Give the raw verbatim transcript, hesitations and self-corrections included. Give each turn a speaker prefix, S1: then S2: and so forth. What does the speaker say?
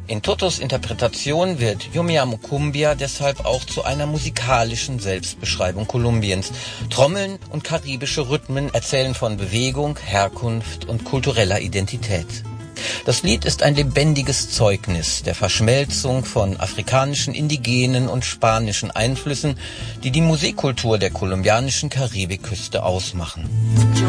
S1: In Totos Interpretation wird Yo Me Llamo Cumbia deshalb auch zu einer musikalischen Selbstbeschreibung Kolumbiens. Trommeln und karibische Rhythmen erzählen von Bewegung, Herkunft und kultureller Identität. Das Lied ist ein lebendiges Zeugnis der Verschmelzung von afrikanischen, indigenen und spanischen Einflüssen, die die Musikkultur der kolumbianischen Karibikküste ausmachen.